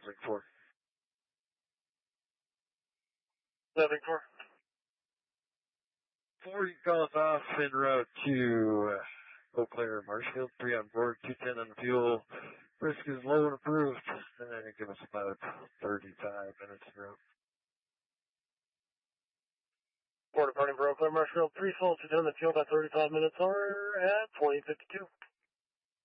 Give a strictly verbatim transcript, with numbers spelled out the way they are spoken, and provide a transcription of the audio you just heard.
Link four. Link four. Four, you call us off en route to uh, Eau Claire, Marshfield. Three on board, two ten on the fuel. Risk is low and approved. And then give us about thirty-five minutes en route. Four departing for Eau Claire, Marshfield. Three full, two ten on the fuel, about thirty-five minutes, or at twenty fifty-two.